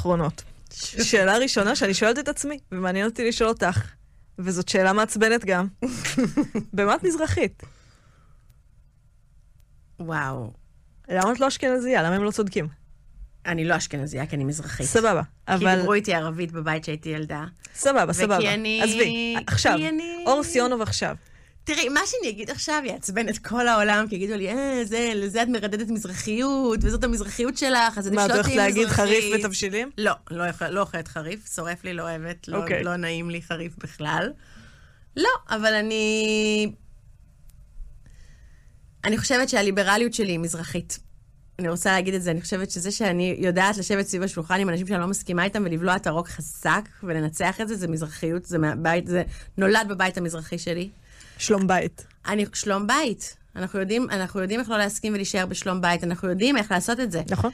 האחרונות. שאלה ראשונה שאני שואלת את עצמי, ומעניין אותי לשאול אותך, וזאת שאלה מעצבנת גם. במה את מזרחית? וואו. למה את לא אשכנזייה? למה הם לא צודקים? אני לא אשכנזייה, כי אני מזרחית. סבבה, כי אבל... דיברו איתי ערבית בבית שהייתי ילדה. סבבה. וכי אני... עזבי, עכשיו, אור סיונוב עכשיו. תראי, מה שאני אגיד עכשיו יעצבן את כל העולם, כי יגידו לי, לזה את מרדדת מזרחיות, וזאת המזרחיות שלך, אז אני מה, את הולכת להגיד חריף מזרחית. ותבשילים? לא אוכלת חריף, שורף לי, לא אוהבת, לא נעים לי חריף בכלל. לא, אבל אני חושבת שהליברליות שלי היא מזרחית. אני רוצה להגיד את זה, אני חושבת שזה שאני יודעת לשבת סביב השולחן עם אנשים שאני לא מסכימה איתם, ולבלוע את הרוק חזק, ולנצח את זה, זה מזרחיות, זה נולד בבית המזרחי שלי. שלום בית. שלום בית. אנחנו יודעים איך לא להסכים ולהישאר בשלום בית, אנחנו יודעים איך לעשות את זה. נכון.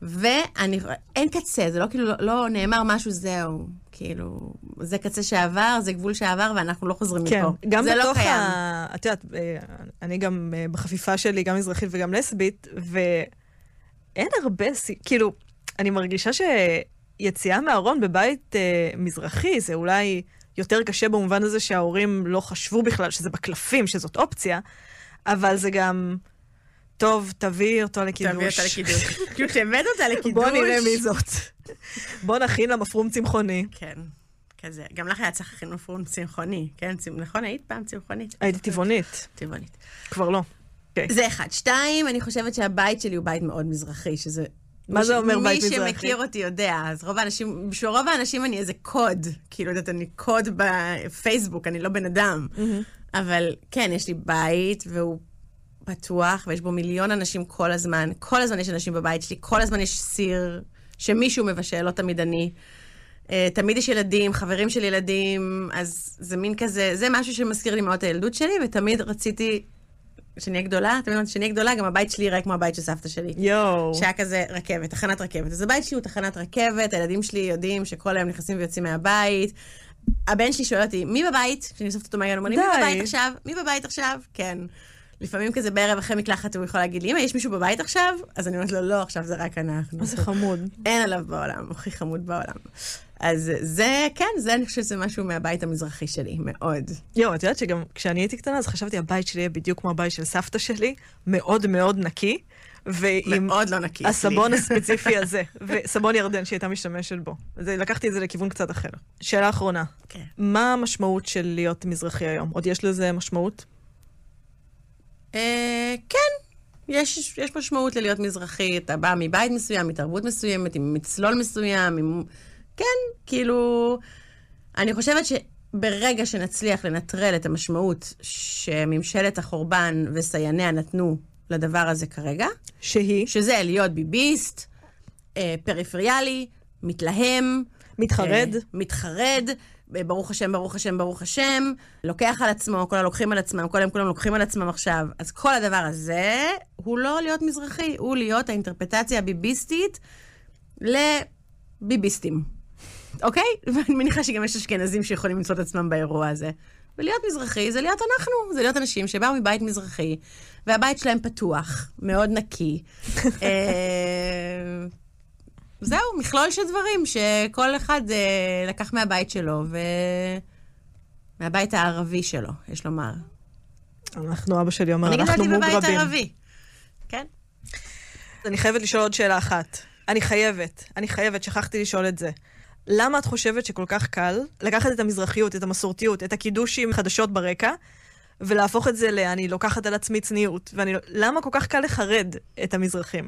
אין קצה, זה לא כאילו, לא נאמר משהו, זהו. כאילו, זה קצה שעבר, זה גבול שעבר, ואנחנו לא חוזרים מפה. כן, גם זה בתוך לא קיים. את יודעת, אני גם בחפיפה שלי, גם מזרחית וגם לסבית, ואין הרבה, כאילו, אני מרגישה שיציאה מהארון בבית מזרחי, זה אולי יותר קשה במובן הזה שההורים לא חשבו בכלל שזה בקלפים, שזאת אופציה, אבל זה גם... טוב, תביא אותו לקידוש. תביא אותה לקידוש. כאילו, כשהבאת אותה לקידוש... בוא נראה מי זאת. בוא נכין למפרום צמחוני. כן, כזה. גם לך היה צריך להכין מפרום צמחוני, כן? נכון, היית פעם צמחונית? הייתי טבעונית. טבעונית. כבר לא. זה אחד. שתיים, אני חושבת שהבית שלי הוא בית מאוד מזרחי, שזה... מה זה אומר בית מזרחי? מי שמכיר אותי יודע, אז בשביל רוב האנשים אני איזה קוד, כאילו, אני קוד בפייסבוק, אני לא בן אדם. אבל כן, יש לי בית, והוא פתוח, ויש בו מיליון אנשים כל הזמן יש אנשים בבית שלי, כל הזמן יש סיר שמישהו מבשל, לא תמיד אני. תמיד יש ילדים, חברים של ילדים, אז זה מין כזה, זה משהו שמזכיר לי מאוד את הילדות שלי, ותמיד רציתי שנהיה גדולה, גם הבית שלי יראה כמו הבית של סבתא שלי. שהיה כזה רכבת, תחנת רכבת. אז הבית שלי הוא תחנת רכבת, הילדים שלי יודעים שכל היום נכנסים ויוצאים מהבית. הבן שלי שואל אותי, מי בבית? כשאני אוספת אותו מהגן, אומרים, מי בבית עכשיו? כן. לפעמים כזה בערב אחרי מקלחת הוא יכול להגיד לי, אמא, יש מישהו בבית עכשיו? אז אני אומרת לו, לא, עכשיו זה רק אנחנו. זה חמוד. אין עליו בעולם, הוא הכי חמוד בעולם. אז זה, כן, זה אני חושבת שזה משהו מהבית המזרחי שלי, מאוד. את יודעת שגם כשאני הייתי קטנה, אז חשבתי, הבית שלי יהיה בדיוק כמו הבית של סבתא שלי, מאוד מאוד נקי, מאוד לא נקי. הסבון הספציפי הזה, וסבון ירדן שהייתה משתמשת בו. לקחתי את זה לכיוון קצת אחר. שאלה אחרונה. כן. מה המשמעות של להיות מזרחי היום? עוד יש לזה משמעות? כן, יש משמעות ללהיות מזרחי, אתה בא מבית מסוים, מתרבות מסוימת, עם מצלול מסוים, כן, כאילו, אני חושבת שברגע שנצליח לנטרל את המשמעות שממשלת החורבן וסייניה נתנו לדבר הזה כרגע, שזה להיות ביביסט, פריפריאלי, מתלהם, מתחרד, ברוך השם, ברוך השם, ברוך השם, לוקח על עצמו, כולם לוקחים על עצמם, כולם לוקחים על עצמם עכשיו. אז כל הדבר הזה הוא לא להיות מזרחי, הוא להיות האינטרפטציה הביביסטית לביביסטים. אוקיי? ואני מניחה שגם יש אשכנזים שיכולים למצוא את עצמם באירוע הזה. ולהיות מזרחי זה להיות אנחנו, זה להיות אנשים שבאו מבית מזרחי, והבית שלהם פתוח, מאוד נקי. זהו, מכלול של דברים שכל אחד לקח מהבית שלו, ומהבית הערבי שלו, יש לומר. אבא שלי אומר, אנחנו מוגרבים. אני גדלתי בבית ערבי. כן. אני חייבת לשאול עוד שאלה אחת. אני חייבת, שכחתי לשאול את זה. למה את חושבת שכל כך קל לקחת את המזרחיות, את המסורתיות, את הקידושים חדשות ברקע, ולהפוך את זה אני לוקחת על עצמי צניעות, למה כל כך קל לחרד את המזרחים?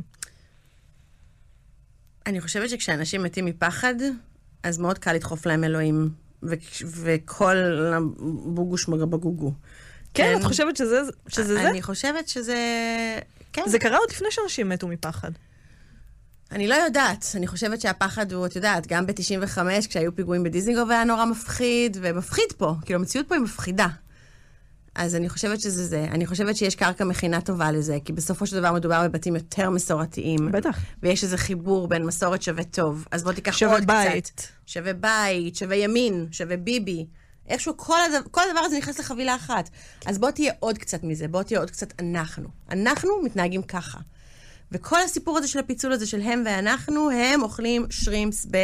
אני חושבת שכשאנשים מתים מפחד, אז מאוד קל לדחוף להם אלוהים, וכל בוגוש בגוגו. כן, את חושבת שזה זה? אני חושבת שזה... כן. זה קרה עוד לפני שאנשים מתו מפחד. אני לא יודעת. אני חושבת שהפחד הוא, את יודעת, גם ב-95, כשהיו פיגועים בדיזנגוף, היה נורא מפחיד, ומפחיד פה. כאילו, המציאות פה היא מפחידה. אז אני חושבת שזה זה. אני חושבת שיש קרקע מכינה טובה לזה, כי בסופו של דבר מדובר בבתים יותר מסורתיים. בטח. ויש איזה חיבור בין מסורת שווה טוב. אז בוא תיקח עוד קצת. שווה בית, שווה ימין, שווה ביבי. איכשהו כל הדבר הזה נכנס לחבילה אחת. אז בוא תהיה עוד קצת מזה, בוא תהיה עוד קצת אנחנו. אנחנו מתנהגים ככה. וכל הסיפור הזה של הפיצול הזה של הם ואנחנו, הם אוכלים שרימפס